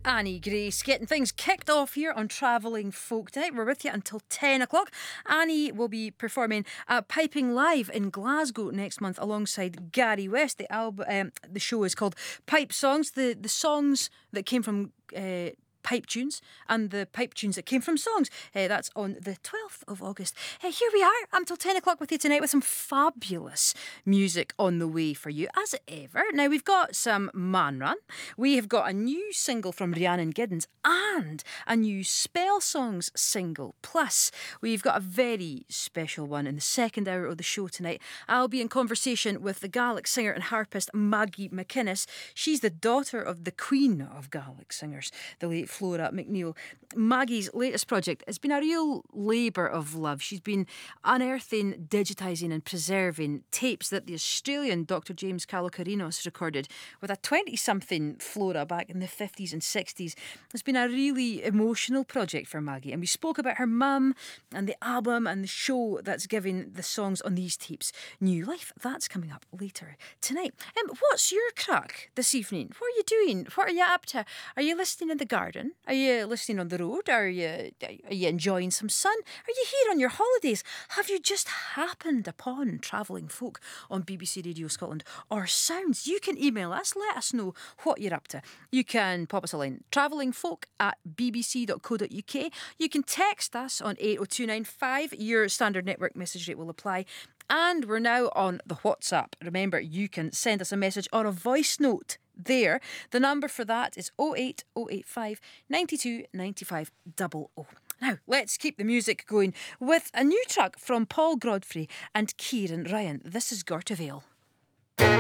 Annie Grace getting things kicked off here on Travelling Folk tonight. We're with you until 10 o'clock. Annie will be performing at Piping Live in Glasgow next month alongside Gary West. The show is called Pipe Songs. The songs that came from pipe tunes and the pipe tunes that came from songs. That's on the 12th of August. Here we are until 10 o'clock with you tonight with some fabulous music on the way for you as ever. Now we've got some Man Run. We have got a new single from Rhiannon Giddens and a new Spell Songs single. Plus we've got a very special one in the second hour of the show tonight. I'll be in conversation with the Gaelic singer and harpist Maggie McInnes. She's the daughter of the queen of Gaelic singers, the late Flora McNeil. Maggie's latest project has been a real labour of love. She's been unearthing, digitising and preserving tapes that the Australian Dr. James Kalokerinos recorded with a 20-something Flora back in the 50s and 60s. It's been a really emotional project for Maggie, and we spoke about her mum and the album and the show that's giving the songs on these tapes new life. That's coming up later tonight. What's your crack this evening? What are you doing? What are you up to? Are you listening in the garden? Are you listening on the road? Are you enjoying some sun? Are you here on your holidays? Have you just happened upon Travelling Folk on BBC Radio Scotland or Sounds? You can email us, let us know what you're up to. You can pop us a line, travellingfolk@bbc.co.uk. You can text us on 80295. Your standard network message rate will apply. And we're now on the WhatsApp. Remember, you can send us a message or a voice note there. The number for that is 08085 92 95 00. Now, let's keep the music going with a new track from Paul Godfrey and Kieran Ryan. This is Gortavale.